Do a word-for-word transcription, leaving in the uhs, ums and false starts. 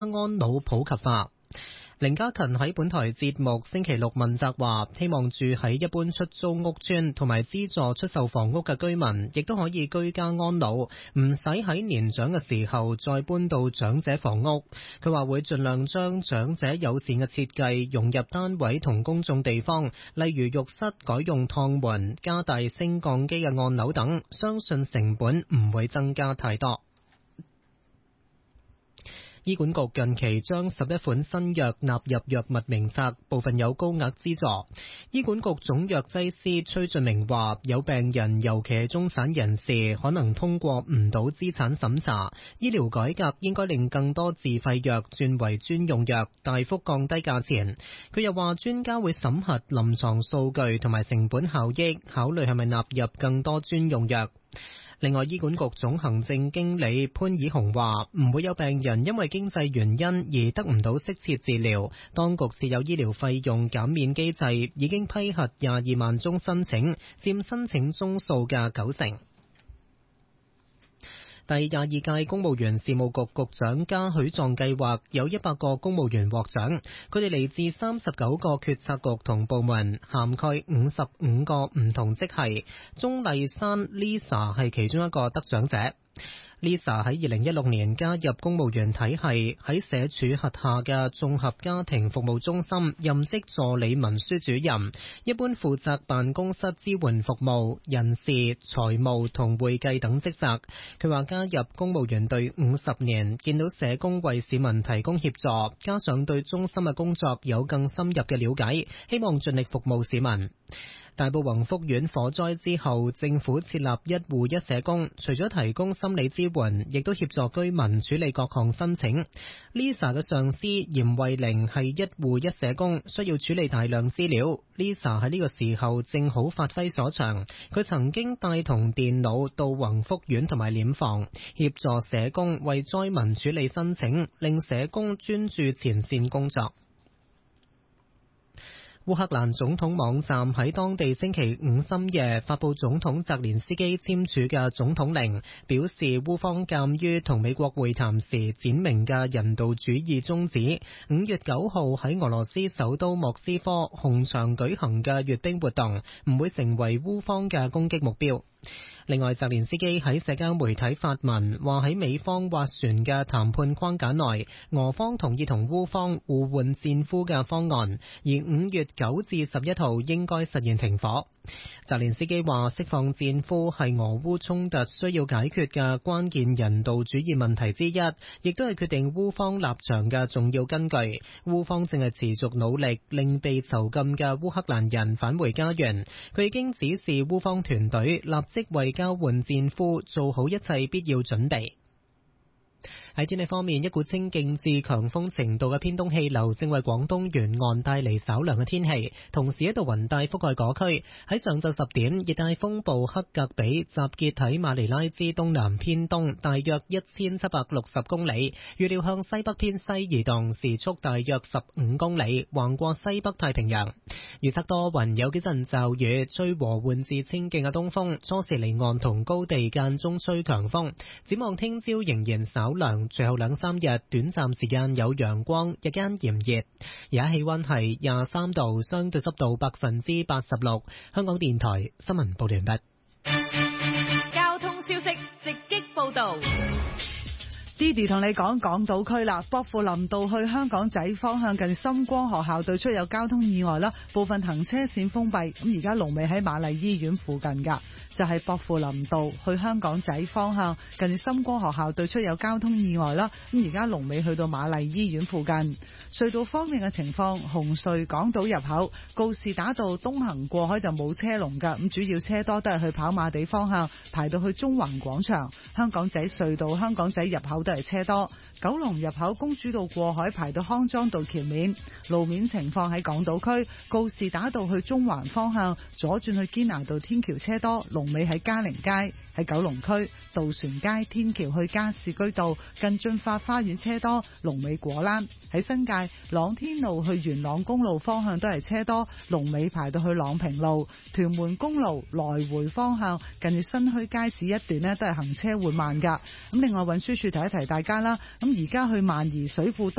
安老普及化。凌家勤喺本台節目星期六問責話，希望住喺一般出租屋邨同埋資助出售房屋嘅居民，亦都可以居家安老，唔使喺年長嘅時候再搬到長者房屋。佢話會盡量將長者友善嘅設計融入單位同公眾地方，例如浴室改用趟門、加大升降機嘅按鈕等，相信成本唔會增加太多。醫管局近期將十一款新藥納入藥物名冊，部分有高額資助。醫管局總藥劑師崔俊明話，有病人尤其係中產人士可能通過唔到資產審查，醫療改革應該令更多自費藥轉為專用藥，大幅降低價錢。佢又話專家會審核臨床數據同埋成本效益，考慮係咪納入更多專用藥。另外，醫管局總行政經理潘以雄話，唔會有病人因為經濟原因而得唔到適切治療。當局設有醫療費用減免機制，已經批核廿二萬宗申請，佔申請宗數嘅九成。第廿二屆公務員事務局局長嘉許狀計劃有一百個公務員獲獎，佢哋嚟自三十九個決策局同部門，涵蓋五十五個唔同職系。鍾麗珊 Lisa 係其中一個得獎者。Lisa 喺二零一六年加入公務員體系，喺社署轄下嘅綜合家庭服務中心任職助理文書主任，一般負責辦公室支援服務、人事、財務同會計等職責。佢話加入公務員隊五十年，見到社工為市民提供協助，加上對中心嘅工作有更深入嘅了解，希望盡力服務市民。大埔宏福苑火災之後，政府設立一戶一社工，除咗提供心理支援，亦都協助居民處理各項申請。Lisa 嘅上司嚴慧玲係一戶一社工，需要處理大量資料。Lisa 喺呢個時候正好發揮所長，佢曾經帶同電腦到宏福苑同埋殮房，協助社工為災民處理申請，令社工專注前線工作。烏克蘭總統網站喺當地星期五深夜發佈總統澤連斯基簽署嘅總統令，表示烏方鑑於同美國會談時展明嘅人道主義宗旨，五月九號喺俄羅斯首都莫斯科紅場舉行嘅閱兵活動唔會成為烏方嘅攻擊目標。另外，澤連斯基喺社交媒體發文，話喺美方斡旋嘅談判框架內，俄方同意同烏方互換戰俘嘅方案，而五月九至十一號應該實現停火。澤連斯基話，釋放戰俘係俄烏衝突需要解決嘅關鍵人道主義問題之一，亦都係決定烏方立場嘅重要根據。烏方正係持續努力令被囚禁嘅烏克蘭人返回家園。佢已經指示烏方團隊立即為交換戰俘做好一切必要準備。喺天氣方面，一股清勁至強風程度嘅偏東氣流正為廣東沿岸帶嚟稍涼嘅天氣，同時一道雲帶覆蓋嗰區。喺上晝十點，熱帶風暴克格比集結喺馬尼拉之東南偏東，大約一千七百六十公里，預料向西北偏西移動，時速大約十五公里，橫過西北太平洋。預測多雲，有幾陣驟雨，吹和緩至清勁嘅東風，初時離岸同高地間中吹強風。展望聽朝仍然稍涼。隨後兩三日短暫時間有陽光，日間炎熱。而家氣溫係廿三度，相對濕度百分之八十六。香港電台新聞報道完畢。 交通消息直擊報道。 Didi 同你講港島區啦，薄扶林道去香港仔方向近深光學校對出有交通意外啦，部分行車線封閉。咁而家龍尾喺瑪麗醫院附近噶。就係薄扶林道去香港仔方向近深光學校對出有交通意外啦，咁而家龍尾去到瑪麗醫院附近。隧道方面嘅情況，紅隧港島入口告士打道東行過海就冇車龍噶，咁主要車多都係去跑馬地方向排到去中環廣場。香港仔隧道香港仔入口都係車多，九龍入口公主道過海排到康莊道橋面。路面情況喺港島區告士打道去中環方向左轉去堅拿道天橋車多，龍尾喺嘉寧街。喺九龍區渡船街天橋去加士居道近駿發花園車多，龍尾果欄。喺新界朗天路去元朗公路方向都係車多，龍尾排到去朗屏路。屯門公路來回方向近住新墟街市一段呢都係行車緩慢噶。咁另外運輸署提一提大家啦，咁而家去萬宜水庫